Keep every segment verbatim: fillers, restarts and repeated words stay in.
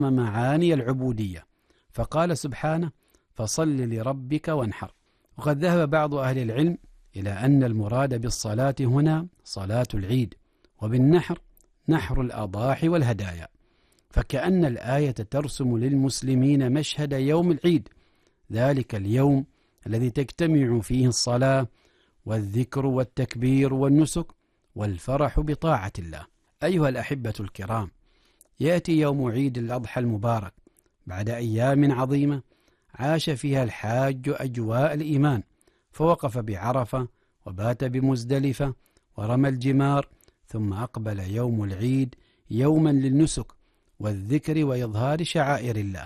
معاني العبودية، فقال سبحانه: فصل لربك وانحر. وقد ذهب بعض أهل العلم إلى أن المراد بالصلاة هنا صلاة العيد، وبالنحر نحر الأضاحي والهدايا، فكأن الآية ترسم للمسلمين مشهد يوم العيد، ذلك اليوم الذي تجتمع فيه الصلاة والذكر والتكبير والنسك والفرح بطاعة الله. أيها الأحبة الكرام، يأتي يوم عيد الأضحى المبارك بعد أيام عظيمة عاش فيها الحاج أجواء الإيمان، فوقف بعرفة وبات بمزدلفة ورمى الجمار، ثم أقبل يوم العيد يوما للنسك والذكر وإظهار شعائر الله.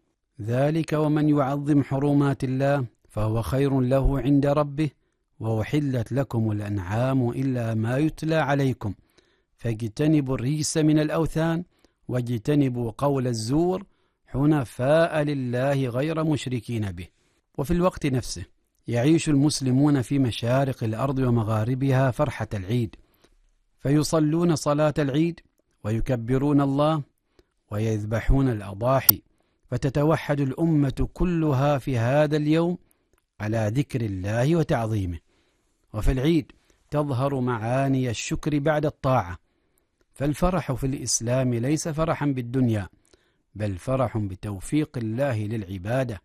ذلك ومن يعظم حرمات الله فهو خير له عند ربه، وأحلت لكم الأنعام إلا ما يتلى عليكم فاجتنبوا الرجس من الأوثان واجتنبوا قول الزور حنفاء لله غير مشركين به. وفي الوقت نفسه يعيش المسلمون في مشارق الأرض ومغاربها فرحة العيد، فيصلون صلاة العيد ويكبرون الله ويذبحون الأضاحي، فتتوحد الأمة كلها في هذا اليوم على ذكر الله وتعظيمه. وفي العيد تظهر معاني الشكر بعد الطاعة، فالفرح في الإسلام ليس فرحا بالدنيا بل فرح بتوفيق الله للعبادة،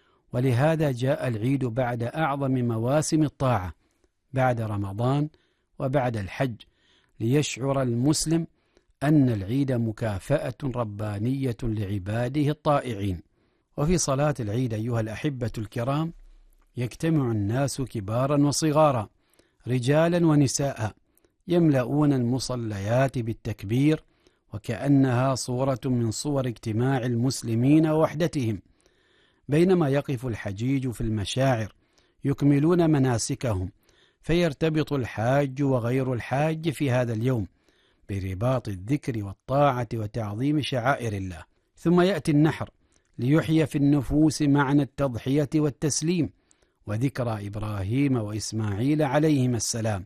ولهذا جاء العيد بعد أعظم مواسم الطاعة بعد رمضان وبعد الحج، ليشعر المسلم أن العيد مكافأة ربانية لعباده الطائعين. وفي صلاة العيد أيها الأحبة الكرام يجتمع الناس كبارا وصغارا، رجالا ونساء، يملؤون المصليات بالتكبير، وكأنها صورة من صور اجتماع المسلمين ووحدتهم، بينما يقف الحجيج في المشاعر يكملون مناسكهم، فيرتبط الحاج وغير الحاج في هذا اليوم برباط الذكر والطاعة وتعظيم شعائر الله. ثم يأتي النحر ليحيي في النفوس معنى التضحية والتسليم وذكرى إبراهيم وإسماعيل عليهما السلام،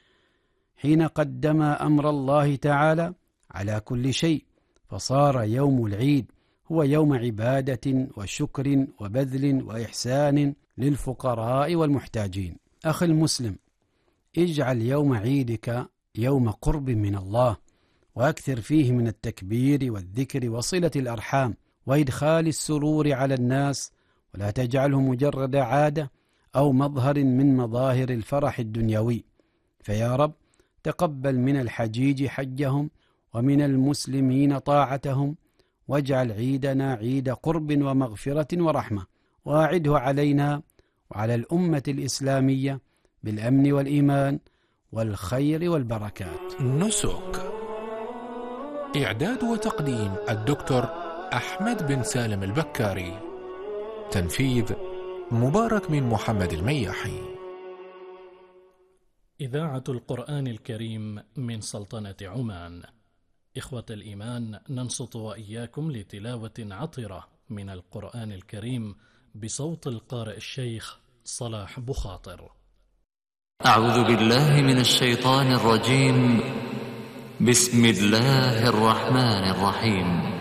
حين قدم أمر الله تعالى على كل شيء، فصار يوم العيد هو يوم عبادة وشكر وبذل وإحسان للفقراء والمحتاجين. أخي المسلم، اجعل يوم عيدك يوم قرب من الله، وأكثر فيه من التكبير والذكر وصلة الأرحام وإدخال السرور على الناس، ولا تجعله مجرد عادة أو مظهر من مظاهر الفرح الدنيوي. فيا رب تقبل من الحجيج حجهم ومن المسلمين طاعتهم، واجعل عيدنا عيد قرب ومغفرة ورحمة، وأعده علينا وعلى الأمة الإسلامية بالأمن والإيمان والخير والبركات. نسك إعداد وتقديم الدكتور أحمد بن سالم البكاري، تنفيذ مبارك من محمد المياحي. إذاعة القرآن الكريم من سلطنة عمان. إخوة الإيمان، ننصت وإياكم لتلاوة عطرة من القرآن الكريم بصوت القارئ الشيخ صلاح بخاطر. أعوذ بالله من الشيطان الرجيم. بسم الله الرحمن الرحيم.